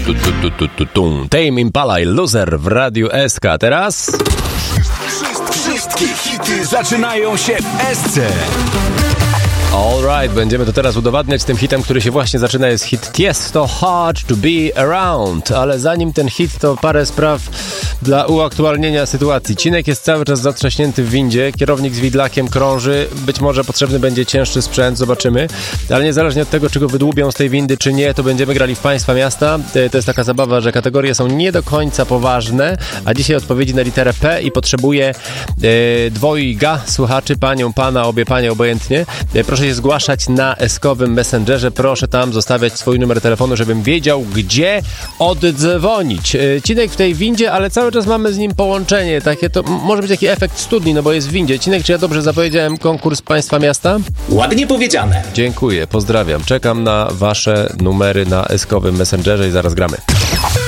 Tame Impala i Loser w Radiu SK. Teraz... Wszystkie hity zaczynają się w SC. Alright, będziemy to teraz udowadniać tym hitem, który się właśnie zaczyna. Jest hit Tiesto, Hard to be Around. Ale zanim ten hit, to parę spraw dla uaktualnienia sytuacji. Cinek jest cały czas zatrzaśnięty w windzie, kierownik z widlakiem krąży, być może potrzebny będzie cięższy sprzęt, zobaczymy. Ale niezależnie od tego, czy go wydłubią z tej windy, czy nie, to będziemy grali w Państwa Miasta. To jest taka zabawa, że kategorie są nie do końca poważne, a dzisiaj odpowiedzi na literę P i potrzebuję dwojga słuchaczy, panią, pana, obie panie, obojętnie. Proszę się zgłaszać na eskowym Messengerze, proszę tam zostawiać swój numer telefonu, żebym wiedział, gdzie oddzwonić. Cinek w tej windzie, ale cały czas mamy z nim połączenie, takie to może być taki efekt studni, no bo jest w windzie. Cinek, czy ja dobrze zapowiedziałem konkurs Państwa Miasta? Ładnie powiedziane. Dziękuję, pozdrawiam. Czekam na wasze numery na eskowym Messengerze i zaraz gramy.